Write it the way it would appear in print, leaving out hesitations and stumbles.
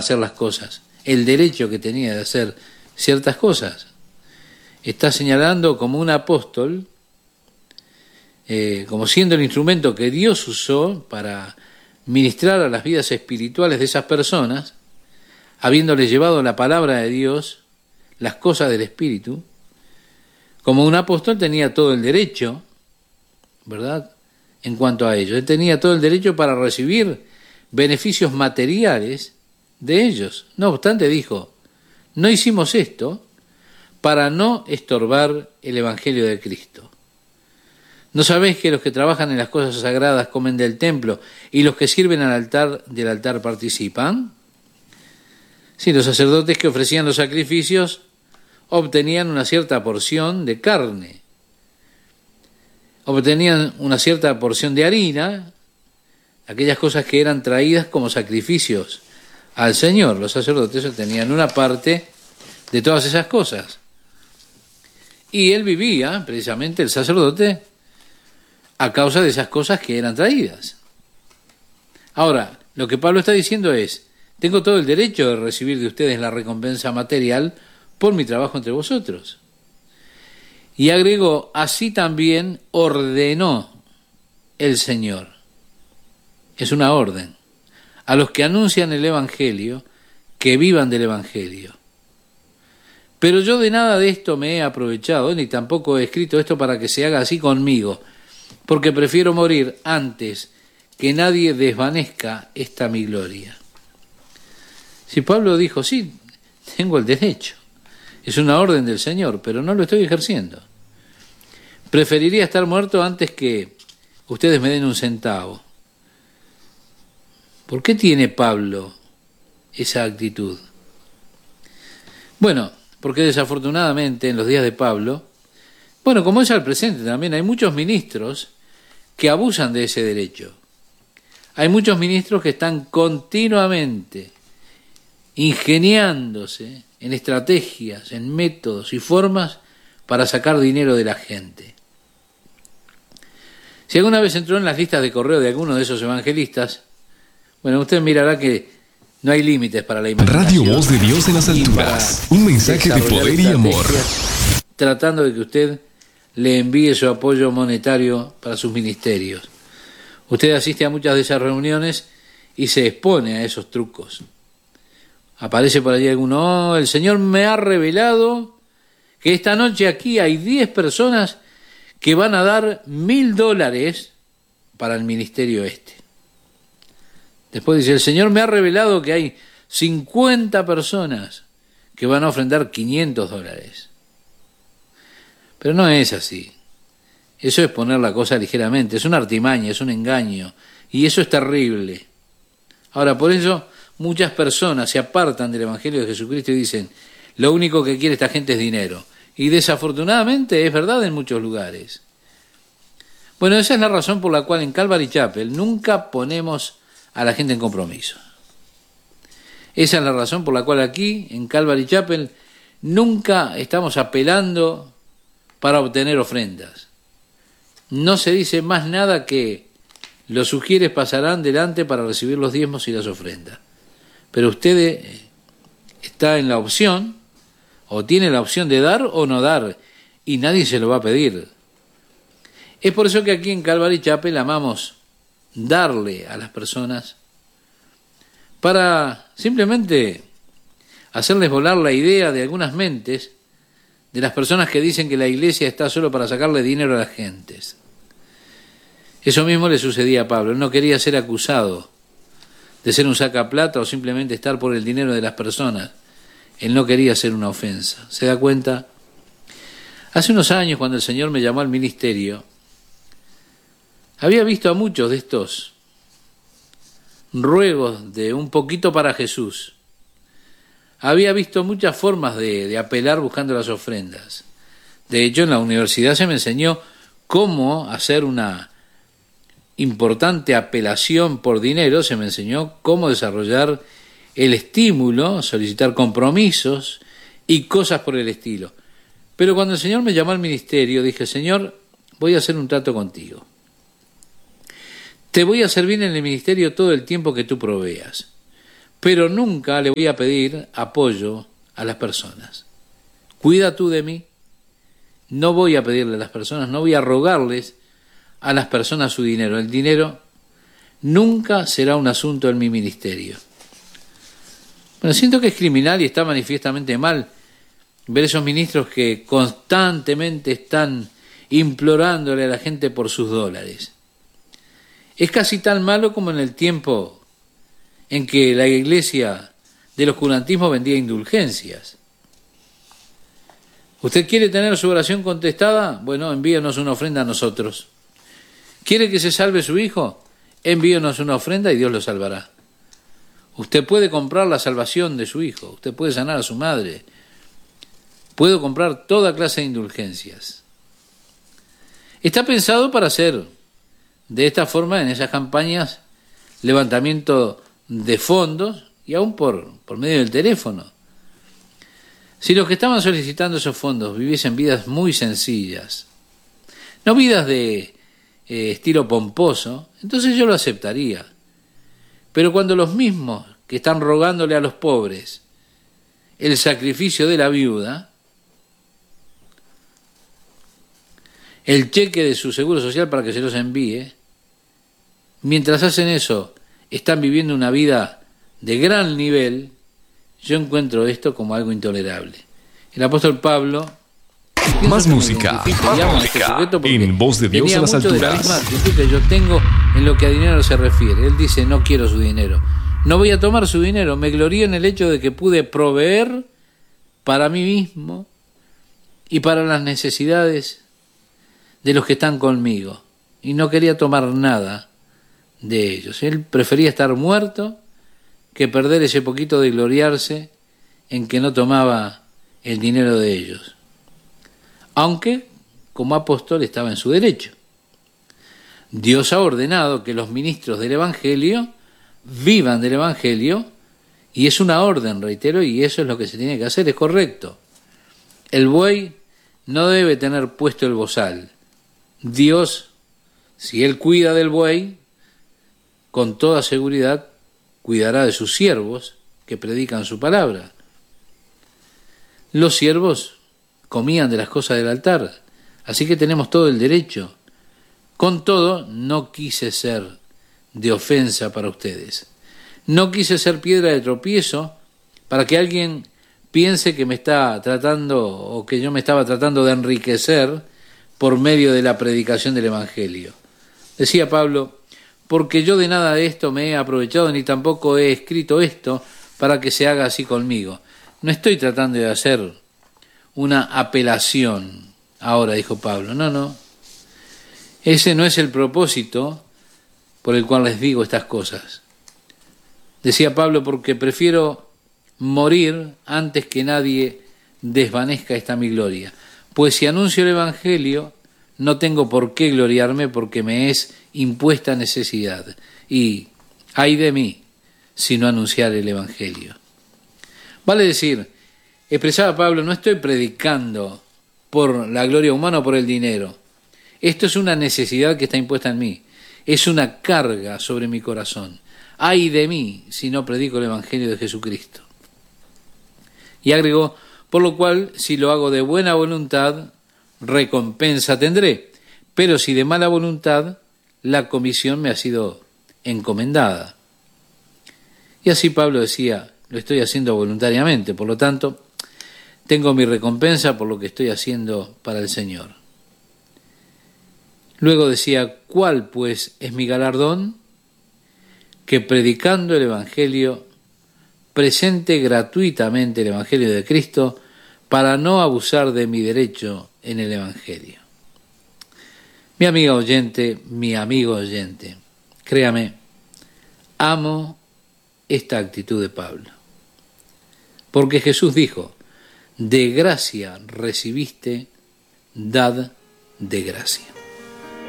hacer las cosas, el derecho que tenía de hacer ciertas cosas. Está señalando como un apóstol, como siendo el instrumento que Dios usó para ministrar a las vidas espirituales de esas personas, habiéndoles llevado la palabra de Dios, las cosas del Espíritu. Como un apóstol tenía todo el derecho, ¿verdad?, en cuanto a ellos. Él tenía todo el derecho para recibir beneficios materiales de ellos. No obstante, dijo, no hicimos esto para no estorbar el Evangelio de Cristo. ¿No sabéis que los que trabajan en las cosas sagradas comen del templo y los que sirven al altar del altar participan? Sí, los sacerdotes que ofrecían los sacrificios obtenían una cierta porción de carne, obtenían una cierta porción de harina, aquellas cosas que eran traídas como sacrificios al Señor. Los sacerdotes obtenían una parte de todas esas cosas. Y él vivía, precisamente el sacerdote, a causa de esas cosas que eran traídas. Ahora, lo que Pablo está diciendo es, tengo todo el derecho de recibir de ustedes la recompensa material por mi trabajo entre vosotros. Y agregó, así también ordenó el Señor. Es una orden. A los que anuncian el Evangelio, que vivan del Evangelio. Pero yo de nada de esto me he aprovechado, ni tampoco he escrito esto para que se haga así conmigo, porque prefiero morir antes que nadie desvanezca esta mi gloria. Si Pablo dijo, sí, tengo el derecho, es una orden del Señor, pero no lo estoy ejerciendo. Preferiría estar muerto antes que ustedes me den un centavo. ¿Por qué tiene Pablo esa actitud? Bueno, porque desafortunadamente en los días de Pablo, bueno, como es al presente también, hay muchos ministros que abusan de ese derecho. Hay muchos ministros que están continuamente ingeniándose en estrategias, en métodos y formas para sacar dinero de la gente. Si alguna vez entró en las listas de correo de alguno de esos evangelistas, bueno, usted mirará que no hay límites para la imaginación. Radio Voz de Dios en las alturas. Un mensaje de poder y amor. Tratando de que usted le envíe su apoyo monetario para sus ministerios. Usted asiste a muchas de esas reuniones y se expone a esos trucos. Aparece por allí alguno, el Señor me ha revelado que esta noche aquí hay 10 personas que van a dar $1,000 para el ministerio este. Después dice, el Señor me ha revelado que hay 50 personas que van a ofrendar $500. Pero no es así. Eso es poner la cosa ligeramente, es una artimaña, es un engaño, y eso es terrible. Ahora, por eso muchas personas se apartan del Evangelio de Jesucristo y dicen, lo único que quiere esta gente es dinero. Y desafortunadamente es verdad en muchos lugares. Bueno, esa es la razón por la cual en Calvary Chapel nunca ponemos a la gente en compromiso. Esa es la razón por la cual aquí en Calvary Chapel nunca estamos apelando para obtener ofrendas. No se dice más nada que los sugieres pasarán delante para recibir los diezmos y las ofrendas. Pero usted está en la opción, o tiene la opción de dar o no dar, y nadie se lo va a pedir. Es por eso que aquí en Calvary Chapel amamos darle a las personas para simplemente hacerles volar la idea de algunas mentes de las personas que dicen que la iglesia está solo para sacarle dinero a las gentes. Eso mismo le sucedía a Pablo. Él no quería ser acusado de ser un sacaplata o simplemente estar por el dinero de las personas. Él no quería ser una ofensa. ¿Se da cuenta? Hace unos años, cuando el Señor me llamó al ministerio, había visto a muchos de estos ruegos de un poquito para Jesús. Había visto muchas formas de apelar buscando las ofrendas. De hecho, en la universidad se me enseñó cómo hacer una importante apelación por dinero, se me enseñó cómo desarrollar el estímulo, solicitar compromisos y cosas por el estilo. Pero cuando el Señor me llamó al ministerio, dije, Señor, voy a hacer un trato contigo. Te voy a servir en el ministerio todo el tiempo que tú proveas. pero nunca le voy a pedir apoyo a las personas. Cuida tú de mí. No voy a pedirle a las personas, no voy a rogarles a las personas su dinero. El dinero nunca será un asunto en mi ministerio. Bueno, siento que es criminal y está manifiestamente mal ver esos ministros que constantemente están implorándole a la gente por sus dólares. Es casi tan malo como en el tiempo en que la iglesia del oscurantismo vendía indulgencias. ¿Usted quiere tener su oración contestada? Bueno, envíenos una ofrenda a nosotros. ¿Quiere que se salve su hijo? Envíenos una ofrenda y Dios lo salvará. Usted puede comprar la salvación de su hijo, usted puede sanar a su madre, puede comprar toda clase de indulgencias. Está pensado para hacer de esta forma en esas campañas levantamiento de fondos y aún por medio del teléfono. Si los que estaban solicitando esos fondos viviesen vidas muy sencillas, no vidas de estilo pomposo, entonces yo lo aceptaría. Pero cuando los mismos que están rogándole a los pobres el sacrificio de la viuda, el cheque de su seguro social para que se los envíe, mientras hacen eso, están viviendo una vida de gran nivel, yo encuentro esto como algo intolerable. El apóstol Pablo... Más música, en Voz de Dios a las alturas. La actitud que yo tengo en lo que a dinero se refiere. Él dice, no quiero su dinero. No voy a tomar su dinero. Me glorío en el hecho de que pude proveer para mí mismo y para las necesidades de los que están conmigo. Y no quería tomar nada de ellos. Él prefería estar muerto que perder ese poquito de gloriarse en que no tomaba el dinero de ellos. Aunque, como apóstol, estaba en su derecho. Dios ha ordenado que los ministros del Evangelio vivan del Evangelio, y es una orden, reitero, y eso es lo que se tiene que hacer, es correcto. El buey no debe tener puesto el bozal. Dios, si Él cuida del buey, con toda seguridad cuidará de sus siervos que predican su palabra. Los siervos comían de las cosas del altar, así que tenemos todo el derecho. Con todo, no quise ser de ofensa para ustedes. No quise ser piedra de tropiezo para que alguien piense que me está tratando o que yo me estaba tratando de enriquecer por medio de la predicación del Evangelio. Decía Pablo, porque yo de nada de esto me he aprovechado ni tampoco he escrito esto para que se haga así conmigo. No estoy tratando de hacer una apelación ahora, dijo Pablo. No. Ese no es el propósito por el cual les digo estas cosas. Decía Pablo, porque prefiero morir antes que nadie desvanezca esta mi gloria. Pues si anuncio el Evangelio, no tengo por qué gloriarme porque me es impuesta necesidad. Y ay de mí si no anunciar el Evangelio. Vale decir, expresaba Pablo, no estoy predicando por la gloria humana o por el dinero. Esto es una necesidad que está impuesta en mí. Es una carga sobre mi corazón. Ay de mí si no predico el Evangelio de Jesucristo. Y agregó, por lo cual, si lo hago de buena voluntad, recompensa tendré. Pero si de mala voluntad, la comisión me ha sido encomendada. Y así Pablo decía, lo estoy haciendo voluntariamente, por lo tanto, tengo mi recompensa por lo que estoy haciendo para el Señor. Luego decía, ¿cuál pues es mi galardón? Que predicando el Evangelio, presente gratuitamente el Evangelio de Cristo para no abusar de mi derecho en el Evangelio. Mi amiga oyente, mi amigo oyente, créame, amo esta actitud de Pablo. Porque Jesús dijo, de gracia recibiste, dad de gracia.